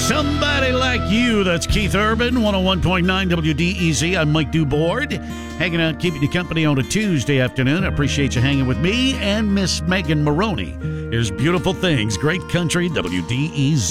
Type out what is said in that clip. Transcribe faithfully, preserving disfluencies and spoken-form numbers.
Somebody Like You. That's Keith Urban, one oh one point nine W D E Z. I'm Mike Dubord, hanging out, keeping you company on a Tuesday afternoon. I appreciate you hanging with me and Miss Megan Maroney. Here's Beautiful Things, Great Country, W D E Z.